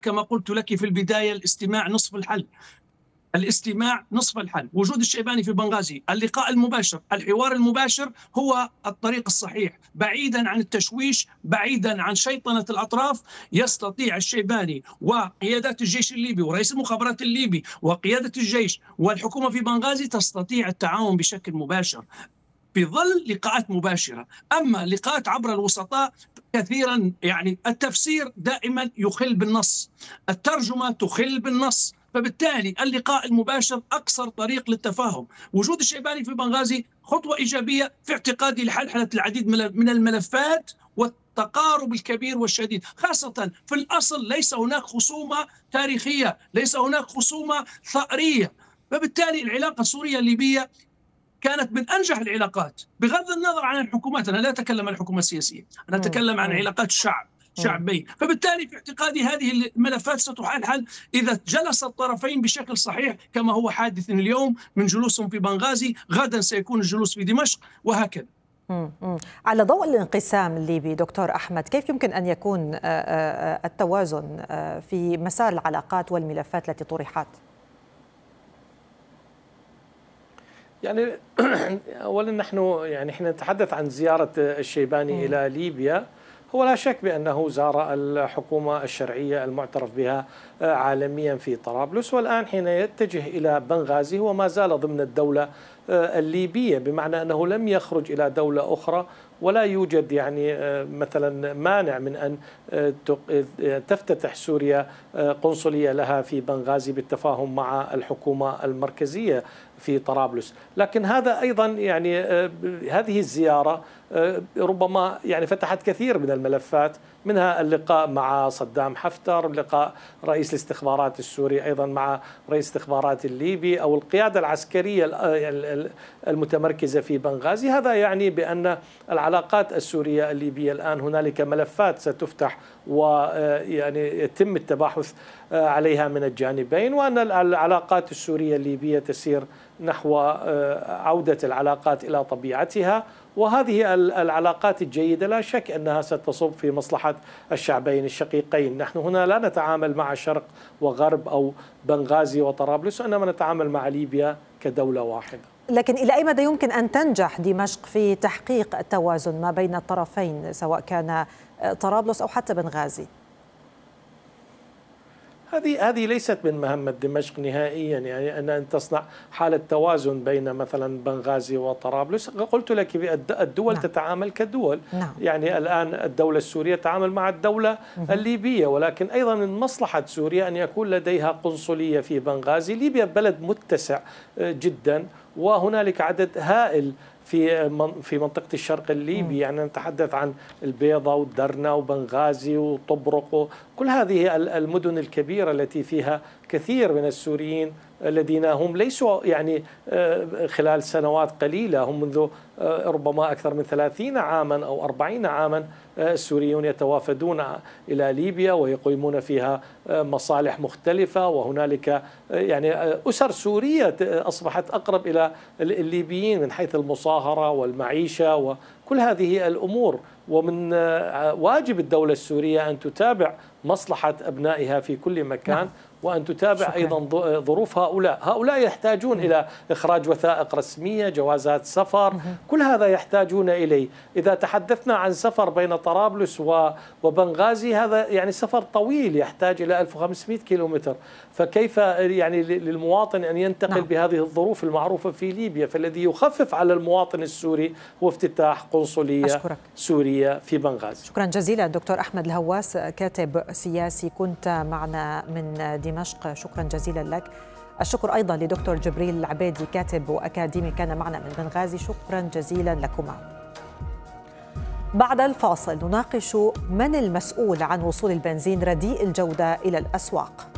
كما قلت لك في البداية الاستماع نصف الحل. الاستماع نصف الحل. وجود الشيباني في بنغازي، اللقاء المباشر، الحوار المباشر هو الطريق الصحيح، بعيدا عن التشويش، بعيدا عن شيطنة الأطراف. يستطيع الشيباني وقيادات الجيش الليبي ورئيس المخابرات الليبي وقيادة الجيش والحكومة في بنغازي تستطيع التعاون بشكل مباشر في ظل لقاءات مباشرة. أما لقاءات عبر الوسطاء كثيرا التفسير دائما يخل بالنص، الترجمة تخل بالنص، فبالتالي اللقاء المباشر أقصر طريق للتفاهم. وجود الشيباني في بنغازي خطوة إيجابية في اعتقادي لحلحلة العديد من الملفات والتقارب الكبير والشديد، خاصة في الأصل ليس هناك خصومة تاريخية، ليس هناك خصومة ثأرية. فبالتالي العلاقة السورية الليبية كانت من أنجح العلاقات بغض النظر عن الحكومات. أنا لا أتكلم عن الحكومة السياسية، أنا أتكلم عن علاقات الشعب شعبي. فبالتالي في اعتقادي هذه الملفات ستحل إذا جلس الطرفين بشكل صحيح، كما هو حادث اليوم من جلوسهم في بنغازي، غدا سيكون الجلوس في دمشق وهكذا. على ضوء الانقسام الليبي دكتور أحمد، كيف يمكن أن يكون التوازن في مسار العلاقات والملفات التي طرحت؟ يعني اولا نحن احنا نتحدث عن زياره الشيباني الى ليبيا. هو لا شك بانه زار الحكومه الشرعيه المعترف بها عالميا في طرابلس، والان حين يتجه الى بنغازي هو ما زال ضمن الدوله الليبيه، بمعنى انه لم يخرج الى دوله اخرى، ولا يوجد مثلا مانع من ان تفتتح سوريا قنصليه لها في بنغازي بالتفاهم مع الحكومه المركزيه في طرابلس. لكن هذا ايضا هذه الزياره ربما فتحت كثير من الملفات، منها اللقاء مع صدام حفتر، لقاء رئيس الاستخبارات السوري ايضا مع رئيس الاستخبارات الليبي، او القياده العسكريه المتمركزه في بنغازي. هذا يعني بان العلاقات السوريه الليبيه الان هنالك ملفات ستفتح يتم التباحث عليها من الجانبين، وان العلاقات السوريه الليبيه تسير نحو عودة العلاقات إلى طبيعتها. وهذه العلاقات الجيدة لا شك أنها ستصب في مصلحة الشعبين الشقيقين. نحن هنا لا نتعامل مع شرق وغرب أو بنغازي وطرابلس، وإنما نتعامل مع ليبيا كدولة واحدة. لكن إلى أي مدى يمكن أن تنجح دمشق في تحقيق التوازن ما بين الطرفين، سواء كان طرابلس أو حتى بنغازي؟ هذه ليست من مهمة دمشق نهائيا، أن تصنع حالة توازن بين مثلا بنغازي وطرابلس. قلت لك الدول تتعامل كدول. الآن الدولة السورية تتعامل مع الدولة الليبية، ولكن أيضا من مصلحة سوريا أن يكون لديها قنصلية في بنغازي. ليبيا بلد متسع جدا، وهنالك عدد هائل في منطقة الشرق الليبي. نتحدث عن البيضة والدرنا وبنغازي وطبرق، كل هذه المدن الكبيرة التي فيها كثير من السوريين الذين هم ليسوا خلال سنوات قليلة، هم منذ ربما أكثر من 30 عاما أو 40 عاما السوريون يتوافدون إلى ليبيا ويقيمون فيها مصالح مختلفة، وهنالك أسر سورية أصبحت أقرب إلى الليبيين من حيث المصاهرة والمعيشة وكل هذه الأمور. ومن واجب الدولة السورية أن تتابع مصلحة أبنائها في كل مكان، وأن تتابع أيضا ظروف هؤلاء يحتاجون إلى إخراج وثائق رسمية، جوازات سفر، كل هذا يحتاجون إليه. إذا تحدثنا عن سفر بين طرابلس وبنغازي، هذا سفر طويل يحتاج إلى 1500 كيلومتر، فكيف للمواطن أن ينتقل بهذه الظروف المعروفة في ليبيا؟ فالذي يخفف على المواطن السوري هو افتتاح قنصلية سورية في بنغازي. شكرا جزيلا دكتور أحمد الهواس، كاتب سياسي، كنت معنا من دمشق. شكرا جزيلا لك. الشكر أيضا لدكتور جبريل العبيدي، كاتب وأكاديمي، كان معنا من بنغازي. شكرا جزيلا لكما. بعد الفاصل نناقش من المسؤول عن وصول البنزين رديء الجودة إلى الأسواق.